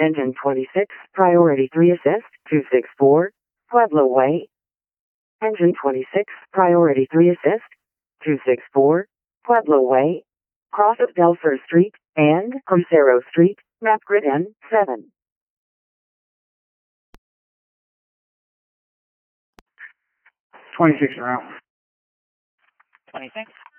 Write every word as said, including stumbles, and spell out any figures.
Engine twenty-six, Priority three Assist, two sixty-four, Pueblo Way. Engine twenty-six, Priority three Assist, two sixty-four, Pueblo Way. Cross of Delfer Street and Crucero Street, map grid N seven. twenty-six around. twenty-six.